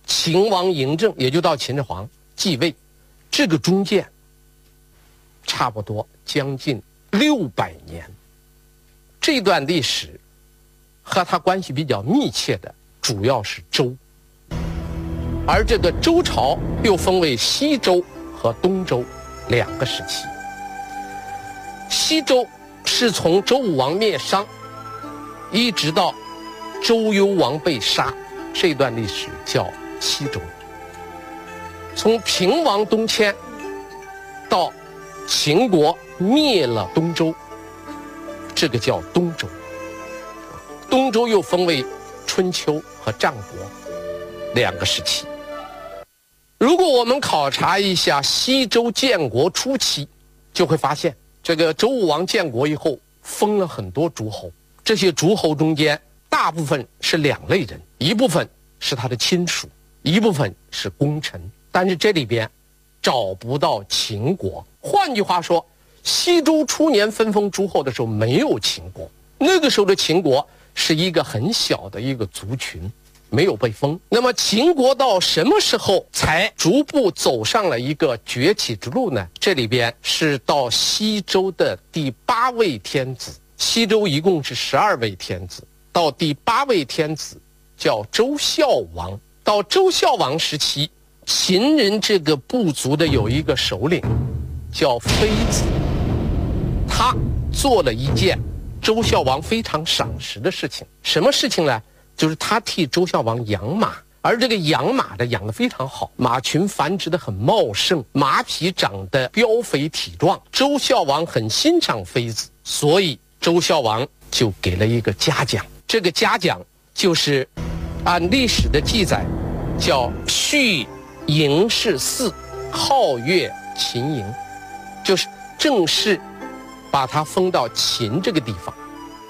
秦王嬴政，也就到秦始皇继位，这个中间差不多将近600年。这段历史和他关系比较密切的主要是周，而这个周朝又分为西周和东周2个时期。西周是从周武王灭商一直到周幽王被杀，这段历史叫西周。从平王东迁到秦国灭了东周，这个叫东周。东周又分为春秋和战国2个时期。如果我们考察一下西周建国初期，就会发现这个周武王建国以后封了很多诸侯，这些诸侯中间大部分是2类人，一部分是他的亲属，一部分是功臣。但是这里边找不到秦国。换句话说，西周初年分封诸侯的时候没有秦国，那个时候的秦国是一个很小的一个族群，没有被封。那么秦国到什么时候才逐步走上了一个崛起之路呢？这里边是到西周的第8位天子，西周一共是12位天子，到第8位天子叫周孝王。到周孝王时期，秦人这个部族的有一个首领叫妃子，他做了一件周孝王非常赏识的事情。什么事情呢？就是他替周孝王养马，而这个养马的养得非常好，马群繁殖得很茂盛，马匹长得膘肥体壮。周孝王很欣赏妃子，所以周孝王就给了一个嘉奖。这个嘉奖就是按历史的记载叫续嬴氏嗣，号曰秦嬴，就是正式把他封到秦这个地方。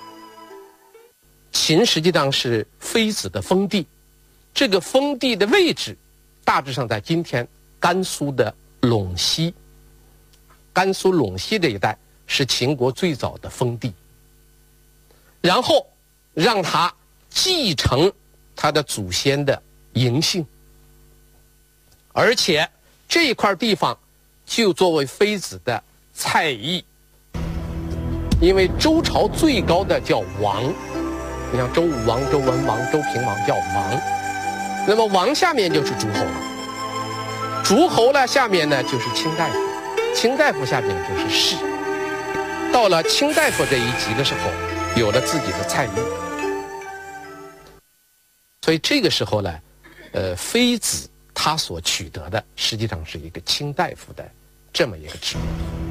秦实际上是妃子的封地，这个封地的位置大致上在今天甘肃的陇西。甘肃陇西这一带是秦国最早的封地，然后让他继承他的祖先的嬴姓，而且这块地方就作为妃子的蔡邑。因为周朝最高的叫王，你像周武王、周文王、周平王叫王，那么王下面就是诸侯了，诸侯呢下面呢就是卿大夫，卿大夫下面就是士。到了卿大夫这一级的时候，有了自己的蔡邑，所以这个时候呢，妃子他所取得的实际上是一个卿大夫的这么一个职位。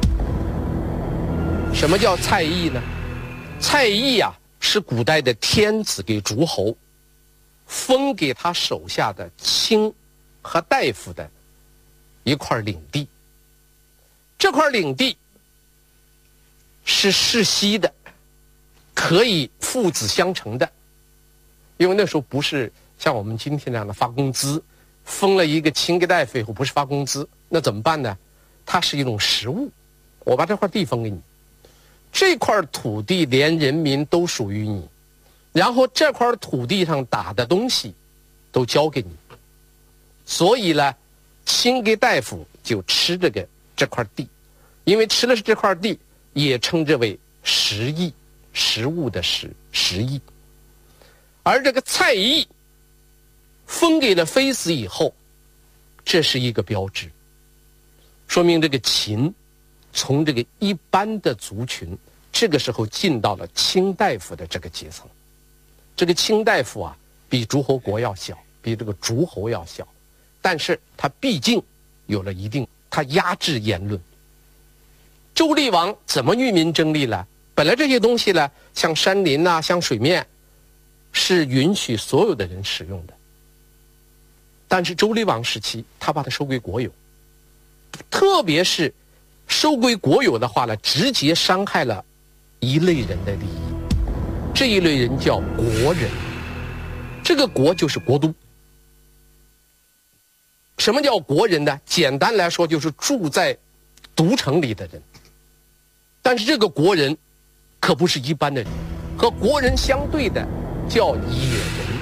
什么叫蔡邑呢？蔡邑啊，是古代的天子给诸侯封给他手下的卿和大夫的一块领地。这块领地是世袭的，可以父子相承的，因为那时候不是像我们今天这样的发工资，封了一个卿给大夫以后不是发工资，那怎么办呢？它是一种实物，我把这块地封给你，这块土地连人民都属于你，然后这块土地上打的东西都交给你，所以呢，卿给大夫就吃这块地，因为吃的是这块地，也称之为食邑，食物的食邑。而这个蔡邑封给了妃子以后，这是一个标志，说明这个秦从这个一般的族群，这个时候进到了卿大夫的这个阶层。这个卿大夫啊，比诸侯国要小，比这个诸侯要小，但是他毕竟有了一定，他压制言论。周厉王怎么育民征利呢？本来这些东西呢，像山林啊，像水面，是允许所有的人使用的。但是周厉王时期，他把它收归国有，特别是收归国有的话呢，直接伤害了一类人的利益。这一类人叫国人，这个国就是国都。什么叫国人呢？简单来说就是住在都城里的人。但是这个国人可不是一般的人，和国人相对的叫野人。